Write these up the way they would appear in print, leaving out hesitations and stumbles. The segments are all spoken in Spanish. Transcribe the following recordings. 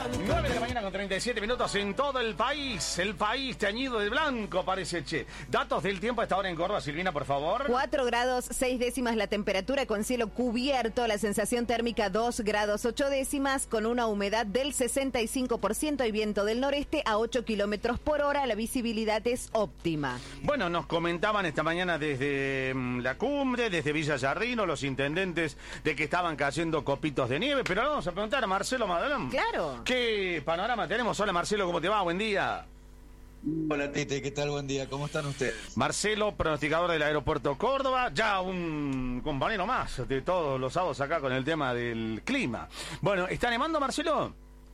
9 de la mañana con 37 minutos en todo el país. El país teñido de blanco parece, che. Datos del tiempo a esta hora en Córdoba, Silvina, por favor. 4 grados 6 décimas la temperatura con cielo cubierto, la sensación térmica 2 grados 8 décimas con una humedad del 65% y viento del noreste a 8 kilómetros por hora. La visibilidad es óptima. Bueno, nos comentaban esta mañana desde la cumbre, desde Villa Yarrino, los intendentes de que estaban cayendo copitos de nieve, pero ahora vamos a preguntar a Marcelo Madalón. Claro. ¿Qué panorama tenemos? Hola Marcelo, ¿cómo te va? Buen día. Hola Tite, ¿qué tal? Buen día, ¿cómo están ustedes? Marcelo, pronosticador del Aeropuerto Córdoba, ya un compañero más de todos los sábados acá con el tema del clima. Bueno, ¿está nevando, Marcelo?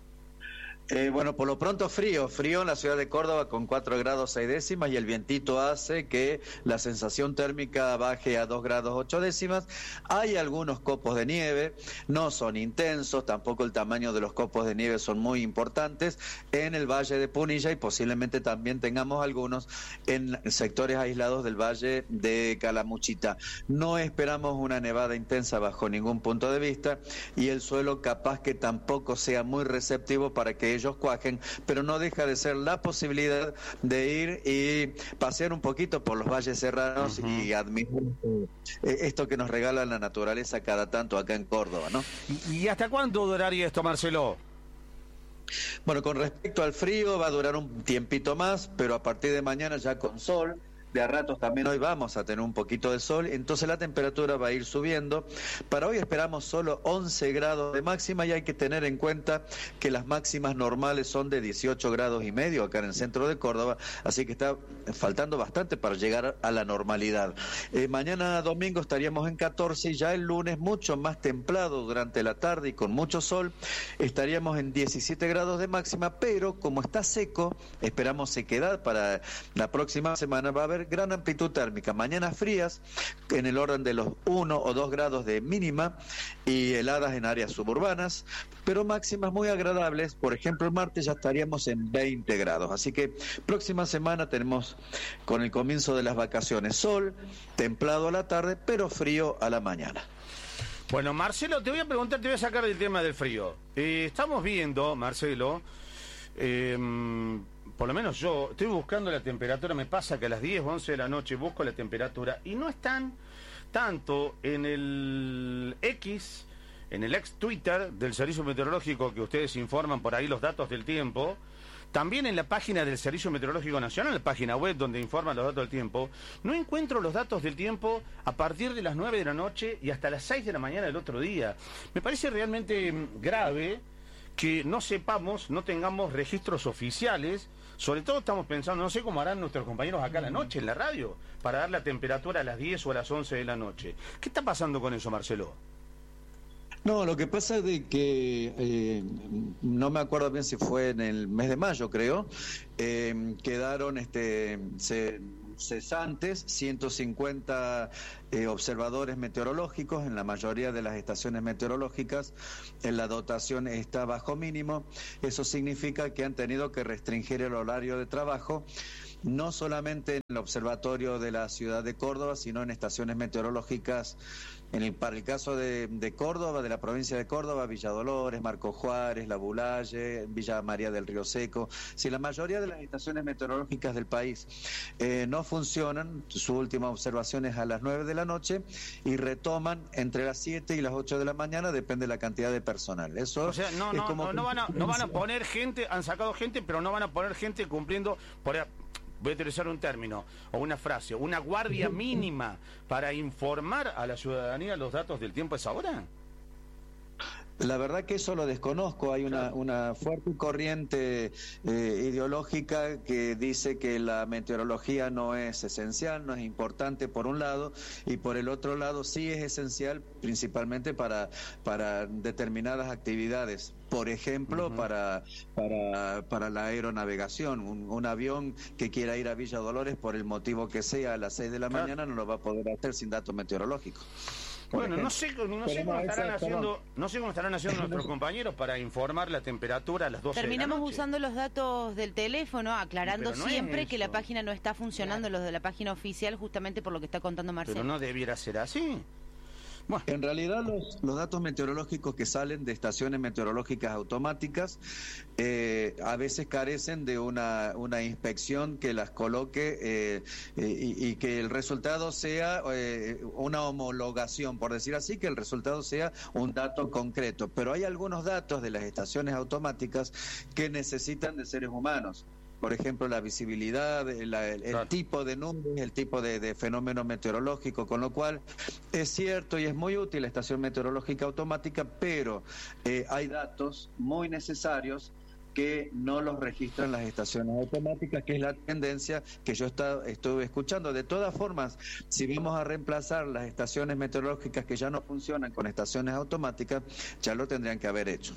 Bueno, por lo pronto frío en la ciudad de Córdoba con 4 grados 6 décimas y el vientito hace que la sensación térmica baje a 2 grados 8 décimas. Hay algunos copos de nieve, no son intensos, tampoco el tamaño de los copos de nieve son muy importantes en el Valle de Punilla y posiblemente también tengamos algunos en sectores aislados del Valle de Calamuchita. No esperamos una nevada intensa bajo ningún punto de vista y el suelo capaz que tampoco sea muy receptivo para que ellos cuajen, pero no deja de ser la posibilidad de ir y pasear un poquito por los valles serranos y admirar esto que nos regala la naturaleza cada tanto acá en Córdoba, ¿no? ¿Y hasta cuándo duraría esto, Marcelo? Bueno, con respecto al frío va a durar un tiempito más, pero a partir de mañana ya con sol. De a ratos también hoy vamos a tener un poquito de sol, entonces la temperatura va a ir subiendo. Para hoy esperamos solo 11 grados de máxima y hay que tener en cuenta que las máximas normales son de 18 grados y medio acá en el centro de Córdoba, así que está faltando bastante para llegar a la normalidad. Mañana domingo estaríamos en 14 y ya el lunes mucho más templado durante la tarde y con mucho sol, estaríamos en 17 grados de máxima, pero como está seco, esperamos sequedad para la próxima semana, va a haber gran amplitud térmica, mañanas frías en el orden de los 1 o 2 grados de mínima y heladas en áreas suburbanas, pero máximas muy agradables. Por ejemplo, el martes ya estaríamos en 20 grados, así que próxima semana tenemos con el comienzo de las vacaciones sol, templado a la tarde, pero frío a la mañana. Bueno, Marcelo, te voy a preguntar, te voy a sacar del tema del frío. Estamos viendo, Marcelo, por lo menos yo estoy buscando la temperatura, me pasa que a las 10 o 11 de la noche busco la temperatura y no están tanto en el X, en el ex Twitter del Servicio Meteorológico, que ustedes informan por ahí los datos del tiempo, también en la página del Servicio Meteorológico Nacional, la página web donde informan los datos del tiempo. No encuentro los datos del tiempo a partir de las 9 de la noche y hasta las 6 de la mañana del otro día. Me parece realmente grave que no sepamos, no tengamos registros oficiales. Sobre todo estamos pensando, no sé cómo harán nuestros compañeros acá a la noche en la radio, para dar la temperatura a las 10 o a las 11 de la noche. ¿Qué está pasando con eso, Marcelo? No, lo que pasa es de que no me acuerdo bien si fue en el mes de mayo, creo, quedaron cesantes 150 observadores meteorológicos en la mayoría de las estaciones meteorológicas. La dotación está bajo mínimo. Eso significa que han tenido que restringir el horario de trabajo, no solamente en el observatorio de la ciudad de Córdoba, sino en estaciones meteorológicas para el caso de Córdoba, de la provincia de Córdoba, Villa Dolores, Marco Juárez, La Bulaye, Villa María del Río Seco. Si la mayoría de las estaciones meteorológicas del país no funcionan, su última observación es a las 9 de la noche y retoman entre las 7 y las 8 de la mañana, depende de la cantidad de personal. Eso, o sea, no van a poner gente, han sacado gente, pero no van a poner gente cumpliendo voy a utilizar un término o una frase, una guardia mínima para informar a la ciudadanía los datos del tiempo a esa hora. La verdad que eso lo desconozco. Hay una fuerte corriente ideológica que dice que la meteorología no es esencial, no es importante por un lado, y por el otro lado sí es esencial principalmente para determinadas actividades. Por ejemplo, para la aeronavegación. Un avión que quiera ir a Villa Dolores por el motivo que sea a las 6 de la mañana no lo va a poder hacer sin datos meteorológicos. Bueno, no sé cómo estarán haciendo nuestros compañeros para informar la temperatura a las 12 Terminamos de la noche. usando los datos del teléfono, aclarando Pero no siempre es que la eso. página no está funcionando, los de la página oficial, justamente por lo que está contando Marcelo. Pero no debiera ser así. Bueno. En realidad los datos meteorológicos que salen de estaciones meteorológicas automáticas a veces carecen de una inspección que las coloque y que el resultado sea una homologación, por decir así, que el resultado sea un dato concreto. Pero hay algunos datos de las estaciones automáticas que necesitan de seres humanos. Por ejemplo, la visibilidad, el tipo de nubes, el tipo de fenómeno meteorológico, con lo cual es cierto y es muy útil la estación meteorológica automática, pero hay datos muy necesarios que no los registran las estaciones automáticas, que es la tendencia que yo estuve escuchando. De todas formas, si vamos a reemplazar las estaciones meteorológicas que ya no funcionan con estaciones automáticas, ya lo tendrían que haber hecho.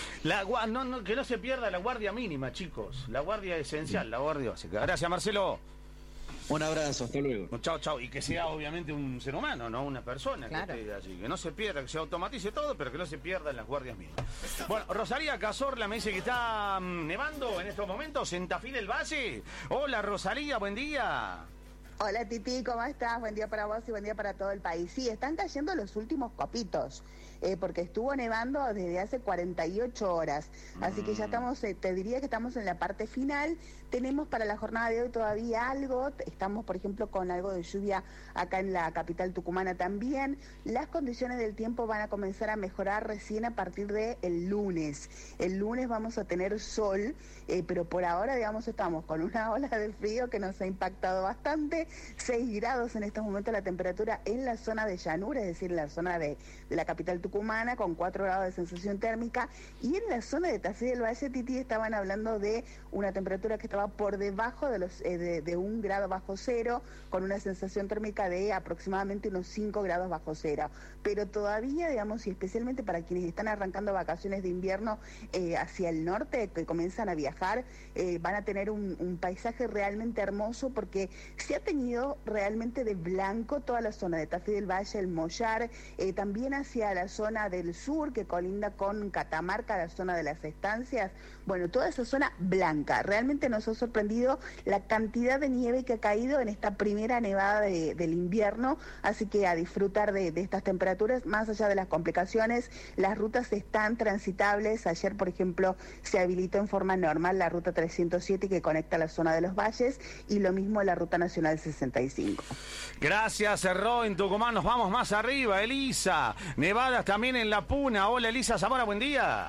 Que no se pierda la guardia mínima, chicos. La guardia esencial, la guardia básica. Gracias, Marcelo. Un abrazo, hasta luego. Chao, chao. Y que sea obviamente un ser humano, no una persona, claro, que esté allí. Que no se pierda, que se automatice todo, pero que no se pierdan las guardias mínimas. Bueno, Rosalía Cazorla me dice que está nevando en estos momentos en Tafí del Valle. Hola, Rosalía, buen día. Hola, Titi, ¿cómo estás? Buen día para vos y buen día para todo el país. Sí, están cayendo los últimos copitos, porque estuvo nevando desde hace 48 horas. Así que ya estamos, te diría que estamos en la parte final. Tenemos para la jornada de hoy todavía algo. Estamos, por ejemplo, con algo de lluvia acá en la capital tucumana también. Las condiciones del tiempo van a comenzar a mejorar recién a partir del lunes. El lunes vamos a tener sol, pero por ahora, digamos, estamos con una ola de frío que nos ha impactado bastante. 6 grados en estos momentos la temperatura en la zona de llanura, es decir, en la zona de la capital tucumana, con 4 grados de sensación térmica. Y en la zona de Tafí del Valle, Titi, estaban hablando de una temperatura que estaba por debajo de 1 grado bajo cero, con una sensación térmica de aproximadamente unos 5 grados bajo cero. Pero todavía, digamos, y especialmente para quienes están arrancando vacaciones de invierno hacia el norte, que comienzan a viajar, van a tener un paisaje realmente hermoso, porque se ha tenido realmente de blanco toda la zona de Tafí del Valle, el Mollar, también hacia la zona del sur, que colinda con Catamarca, la zona de las estancias. Bueno, toda esa zona blanca. Realmente nos ha sorprendido la cantidad de nieve que ha caído en esta primera nevada del invierno, así que a disfrutar de estas temperaturas, más allá de las complicaciones. Las rutas están transitables. Ayer, por ejemplo, se habilitó en forma normal la ruta 307 que conecta la zona de los valles, y lo mismo la ruta nacional 65. Gracias, Cerró en Tucumán. Nos vamos más arriba, Elisa. Nevadas también en La Puna. Hola, Elisa Zamora, buen día.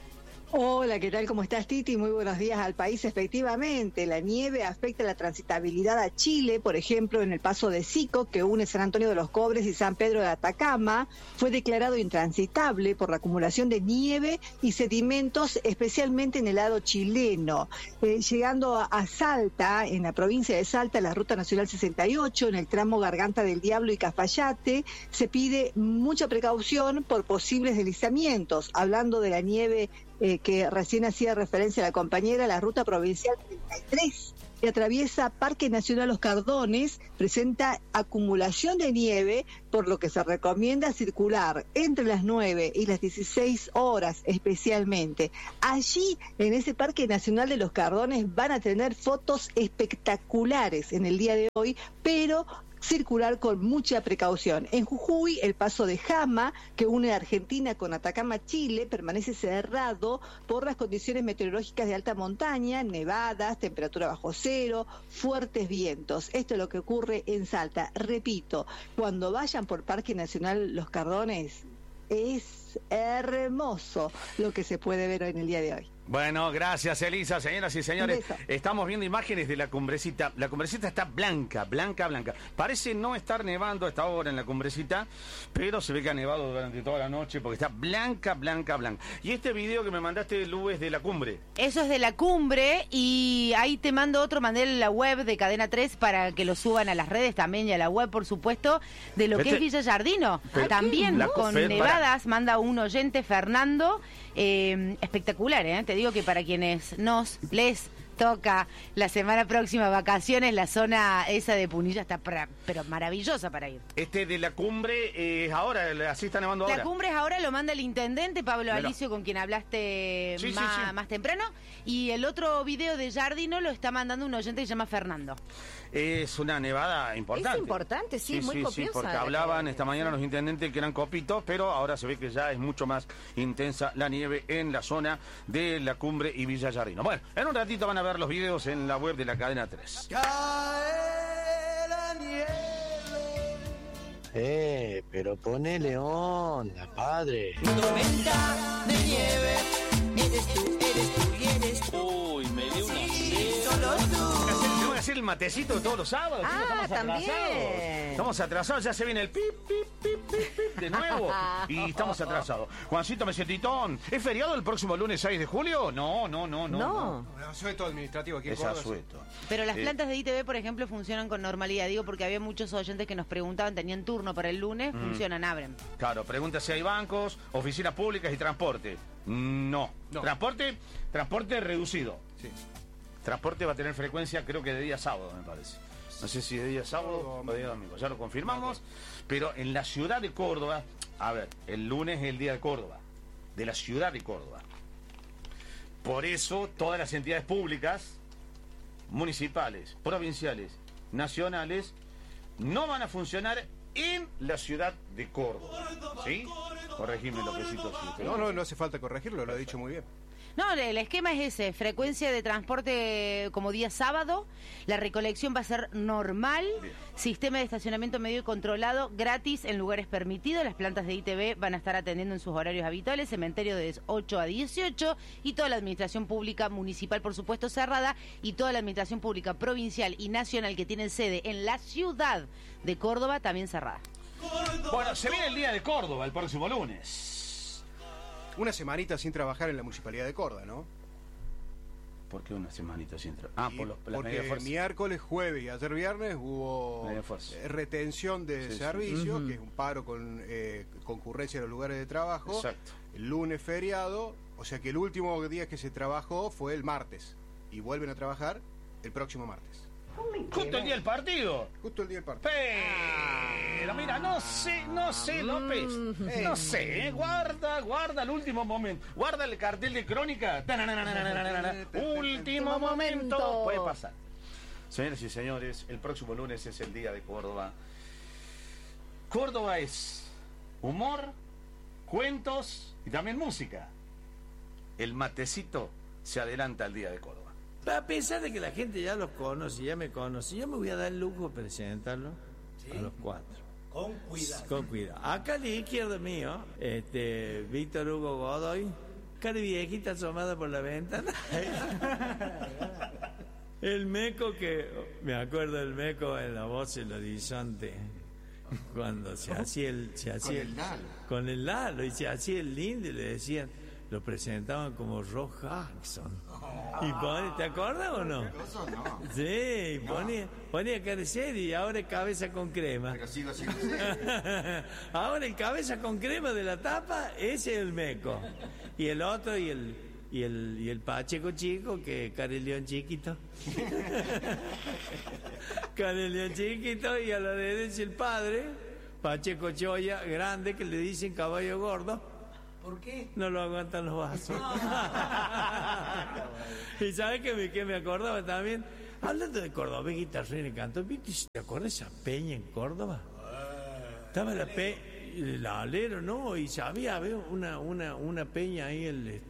Hola, ¿qué tal? ¿Cómo estás, Titi? Muy buenos días al país. Efectivamente, la nieve afecta la transitabilidad a Chile. Por ejemplo, en el paso de Sico, que une San Antonio de los Cobres y San Pedro de Atacama, fue declarado intransitable por la acumulación de nieve y sedimentos, especialmente en el lado chileno. Llegando a Salta, en la provincia de Salta, la Ruta Nacional 68, en el tramo Garganta del Diablo y Cafayate, se pide mucha precaución por posibles deslizamientos. Hablando de la nieve que recién hacía referencia a la compañera, la ruta provincial 33, que atraviesa Parque Nacional Los Cardones, presenta acumulación de nieve, por lo que se recomienda circular entre las 9 y las 16 horas especialmente. Allí, en ese Parque Nacional de Los Cardones, van a tener fotos espectaculares en el día de hoy, pero circular con mucha precaución. En Jujuy, el paso de Jama, que une Argentina con Atacama, Chile, permanece cerrado por las condiciones meteorológicas de alta montaña, nevadas, temperatura bajo cero, fuertes vientos. Esto es lo que ocurre en Salta. Repito, cuando vayan por Parque Nacional Los Cardones, es hermoso lo que se puede ver en el día de hoy. Bueno, gracias, Elisa. Señoras y señores, estamos viendo imágenes de la Cumbrecita. La Cumbrecita está blanca. Parece no estar nevando a esta hora en la Cumbrecita, pero se ve que ha nevado durante toda la noche porque está blanca. Y este video que me mandaste, Lu, es de la cumbre. Eso es de la cumbre, y ahí te mando otro, mandé la web de Cadena 3 para que lo suban a las redes también, y a la web, por supuesto, de lo que es Villa Giardino. También con nevadas, manda un oyente, Fernando. Espectacular, te digo que para quienes les toca la semana próxima vacaciones, la zona esa de Punilla está pero maravillosa para ir. De la cumbre es ahora, así está nevando ahora. La cumbre es ahora, lo manda el intendente Pablo Alicio, con quien hablaste más temprano, y el otro video de Jardino lo está mandando un oyente que se llama Fernando. Es una nevada importante. Es importante, sí, muy copiosa. Sí, porque hablaban esta mañana los intendentes que eran copitos, pero ahora se ve que ya es mucho más intensa la nieve en la zona de la cumbre y Villa Jardino. Bueno, en un ratito van a ver los videos en la web de la cadena 3. Cae la nieve. Pero ponele onda, padre. Tormenta de nieve, eres tú y eres tú. Uy, me dio una sed. Solo tú. Tengo que hacer el matecito de todos los sábados. Estamos también. atrasados. Estamos atrasados, ya se viene el pip, pip, pip, pip, pip de nuevo. Y estamos atrasados. Juancito Mesetitón, ¿es feriado el próximo lunes 6 de julio? No. Asueto administrativo aquí en Es Córdoba. asueto. Pero las plantas de ITV, por ejemplo, funcionan con normalidad. Digo, porque había muchos oyentes que nos preguntaban, tenían turno para el lunes, funcionan, abren. Claro, pregunta si hay bancos, oficinas públicas y transporte. No. Transporte reducido. Sí. Transporte va a tener frecuencia, creo que de día sábado, me parece. No sé si de día sábado o de día domingo. Ya lo confirmamos. Pero en la ciudad de Córdoba, a ver, el lunes es el día de Córdoba, de la ciudad de Córdoba. Por eso todas las entidades públicas, municipales, provinciales, nacionales, no van a funcionar en la ciudad de Córdoba. ¿Sí? Corregime lo que cito. No hace falta corregirlo, lo ha dicho muy bien. No, el esquema es ese, frecuencia de transporte como día sábado, la recolección va a ser normal, sistema de estacionamiento medio y controlado, gratis en lugares permitidos, las plantas de ITV van a estar atendiendo en sus horarios habituales, cementerio de 8 a 18 y toda la administración pública municipal, por supuesto, cerrada, y toda la administración pública provincial y nacional que tienen sede en la ciudad de Córdoba también cerrada. Bueno, se viene el día de Córdoba el próximo lunes. Una semanita sin trabajar en la Municipalidad de Córdoba, ¿no? ¿Por qué una semanita sin trabajar? Por las medidas de porque fuerza. miércoles, jueves y ayer viernes hubo retención de servicio, que es un paro con concurrencia en los lugares de trabajo. Exacto. El lunes feriado, o sea que el último día que se trabajó fue el martes. Y vuelven a trabajar el próximo martes. Justo el día del partido. Justo el día del partido. Pero mira, no sé, López. No sé, guarda el último momento. Guarda el cartel de crónica. Último momento. Puede pasar. Señoras y señores, el próximo lunes es el día de Córdoba. Córdoba es humor, cuentos y también música. El matecito se adelanta al día de Córdoba. A pesar de que la gente ya los conoce, ya me conoce, yo me voy a dar el lujo de presentarlo a los cuatro. Con cuidado. Con cuidado. Acá a la izquierda mío, Víctor Hugo Godoy, cara viejita asomada por la ventana. El Meco me acuerdo del Meco en la voz del horizonte, cuando se hacía con el Lalo, y se hacía el lindo y le decían, lo presentaban como Rock Hudson. Y ¿te acuerdas o no? Sí, ponía cara seria y ahora es cabeza con crema. Pero sigo. Ahora el cabeza con crema de la tapa, ese es el Meco. Y el otro y el Pacheco chico, que Careleón chiquito. Careleón chiquito, y a la derecha el padre, Pacheco Choya grande, que le dicen caballo gordo. ¿Por qué? No lo aguantan los vasos. ¿Y sabes qué me acordaba también? Hablando de Córdoba, guitarrero y canto, ¿te acuerdas esa peña en Córdoba? Estaba la peña, el alero, ¿no? Y había una peña ahí,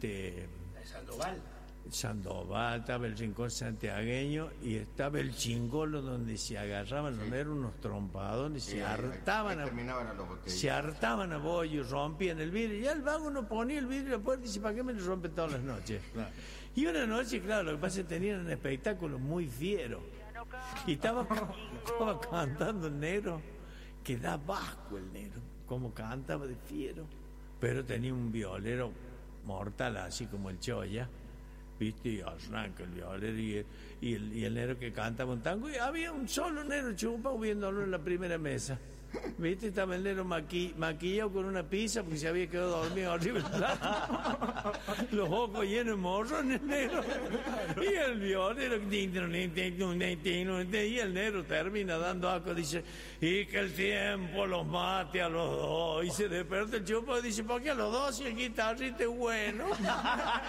Sandoval, estaba el Rincón Santiagueño y estaba el Chingolo, donde se agarraban, donde eran unos trompadones, se hartaban a bollo, rompían el vidrio, y el vago no ponía el vidrio en la puerta y dice, ¿para qué me lo rompen todas las noches? Claro. Y una noche, claro, lo que pasa es que tenían un espectáculo muy fiero y estaba cantando el negro, que da vasco el negro, como cantaba de fiero, pero tenía un violero mortal, así como el Choya. ¿viste? Y arranca el violero y el negro que cantaba un tango, y había un solo negro chupado viéndolo en la primera mesa. ¿Viste? Estaba el negro maquillado con una pizza porque se había quedado dormido arriba del plato. Los ojos llenos de morrones negro. Y el violero, y el negro termina dando asco, dice, y que el tiempo los mate a los dos. Y se desperta el chupo y dice, ¿por qué a los dos si el guitarrista es bueno?